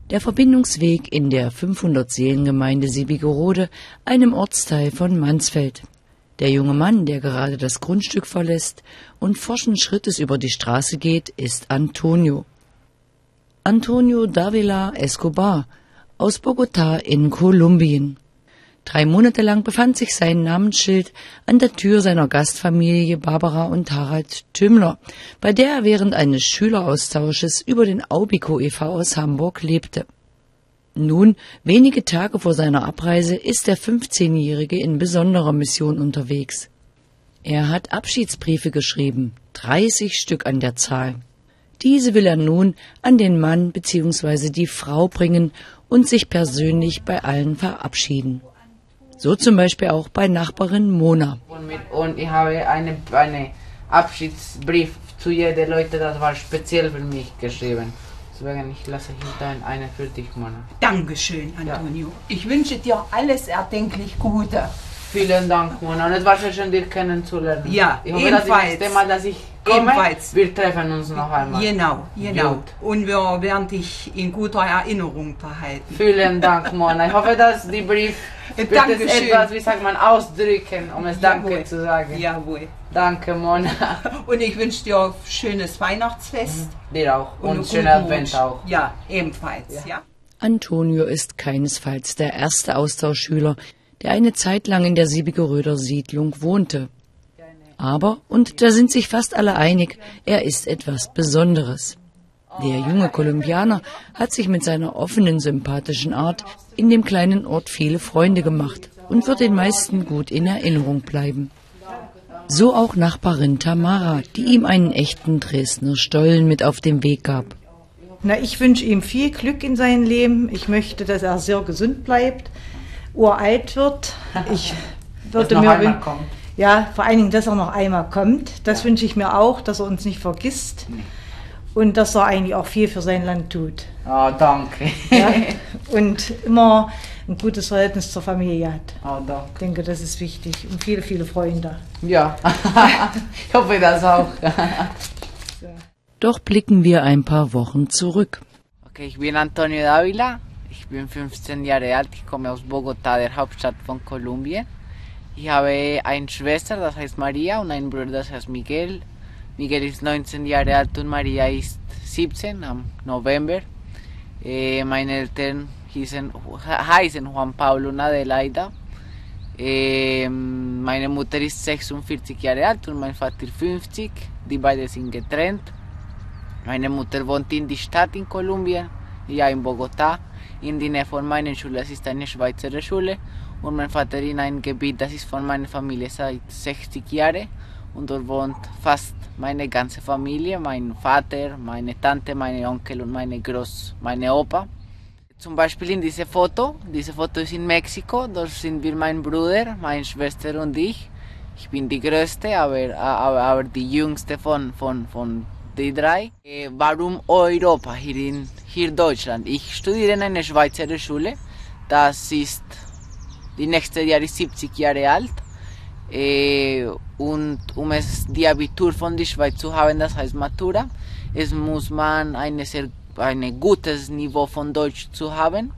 Der Verbindungsweg in der 500-Seelengemeinde Siebigerode, einem Ortsteil von Mansfeld. Der junge Mann, der gerade das Grundstück verlässt und forschen Schrittes über die Straße geht, ist Antonio. Antonio Davila Escobar aus Bogotá in Kolumbien. 3 Monate lang befand sich sein Namensschild an der Tür seiner Gastfamilie Barbara und Harald Tümmler, bei der er während eines Schüleraustausches über den Aubico e.V. aus Hamburg lebte. Nun, wenige Tage vor seiner Abreise, ist der 15-Jährige in besonderer Mission unterwegs. Er hat Abschiedsbriefe geschrieben, 30 Stück an der Zahl. Diese will er nun an den Mann bzw. die Frau bringen und sich persönlich bei allen verabschieden. So zum Beispiel auch bei Nachbarin Mona. Und ich habe einen Abschiedsbrief zu jeder Leute, das war speziell für mich geschrieben. Deswegen ich lasse hinterher einen für dich, Mona. Dankeschön, Antonio. Ja. Ich wünsche dir alles erdenklich Gute. Vielen Dank, Mona. Und es war sehr schön, dich kennenzulernen. Ja, ich hoffe, dass das nächste Mal, dass ich komme, wir treffen uns noch einmal. Genau. Gut. Und wir werden dich in guter Erinnerung behalten. Vielen Dank, Mona. Ich hoffe, dass die Brief etwas, wie sagt man, ausdrücken, um es Danke zu sagen. Jawohl. Danke, Mona. Und ich wünsche dir ein schönes Weihnachtsfest. Dir auch. Und schönen Advent auch. Ja, ebenfalls. Ja. Antonio ist keinesfalls der erste Austauschschüler, der eine Zeit lang in der Siebigeröder Siedlung wohnte. Aber, und da sind sich fast alle einig, er ist etwas Besonderes. Der junge Kolumbianer hat sich mit seiner offenen, sympathischen Art in dem kleinen Ort viele Freunde gemacht und wird den meisten gut in Erinnerung bleiben. So auch Nachbarin Tamara, die ihm einen echten Dresdner Stollen mit auf den Weg gab. Na, ich wünsche ihm viel Glück in seinem Leben. Ich möchte, dass er sehr gesund bleibt, uralt wird. Ich würde mir wünschen, ja, vor allen Dingen, dass er noch einmal kommt. Das wünsche ich mir auch, dass er uns nicht vergisst. Und dass er eigentlich auch viel für sein Land tut. Oh, danke. Ja, und immer ein gutes Verhältnis zur Familie hat. Oh, danke. Ich denke, das ist wichtig. Und viele, viele Freunde. Ja, ich hoffe das auch. Doch blicken wir ein paar Wochen zurück. Okay, ich bin Antonio Davila. Ich bin 15 Jahre alt. Ich komme aus Bogotá, der Hauptstadt von Kolumbien. Ich habe eine Schwester, das heißt Maria, und einen Bruder, das heißt Miguel. Miguel ist 19 Jahre alt und Maria ist 17 am November. Meine Eltern heißen Juan Pablo und Adelaida. Meine Mutter ist 46 Jahre alt und mein Vater 50. Die beiden sind getrennt. Meine Mutter wohnt in der Stadt in Kolumbien, ja in Bogotá. In der Nähe von meiner Schule, das ist eine Schweizer Schule. Und mein Vater in einem Gebiet, das ist von meiner Familie seit 60 Jahren. Und dort wohnt fast meine ganze Familie, mein Vater, meine Tante, meine Onkel und meine Opa. Zum Beispiel in diese Foto ist in Mexiko, dort sind wir mein Bruder, meine Schwester und ich. Ich bin die Größte, aber die Jüngste von den 3. Warum Europa, hier Deutschland? Ich studiere in einer Schweizer Schule, das ist, die nächste Jahr ist 70 Jahre alt. Und um die Abitur von der Schweiz zu haben, das heißt Matura, muss man ein gutes Niveau von Deutsch zu haben.